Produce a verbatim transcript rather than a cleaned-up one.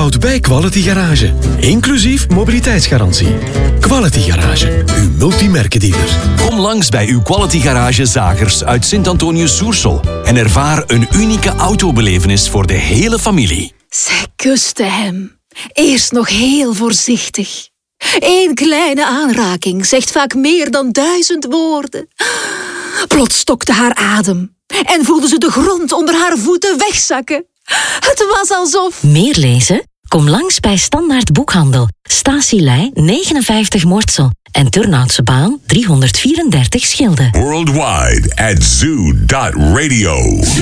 Aanbod bij Quality Garage. Inclusief mobiliteitsgarantie. Quality Garage, uw multimerkendealer. Kom langs bij uw Quality Garage Zagers uit Sint-Antonius-Soersel en ervaar een unieke autobelevenis voor de hele familie. Zij kuste hem. Eerst nog heel voorzichtig. Eén kleine aanraking zegt vaak meer dan duizend woorden. Plots stokte haar adem en voelde ze de grond onder haar voeten wegzakken. Het was alsof... Meer lezen? Kom langs bij Standaard Boekhandel. Statielei negenenvijftig Mortsel en Turnhoutse Baan driehonderdvierendertig Schilde. Worldwide at zoo dot radio.